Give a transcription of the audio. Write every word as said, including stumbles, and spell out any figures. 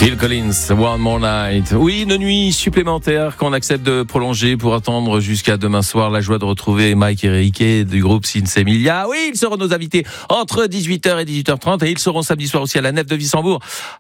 Phil Collins, One More Night. Oui, une nuit supplémentaire qu'on accepte de prolonger pour attendre jusqu'à demain soir. La joie de retrouver Mike et Riquet du groupe Sinsemilia. Oui, ils seront nos invités entre dix-huit heures et dix-huit heures trente et ils seront samedi soir aussi à la Nef de Wissembourg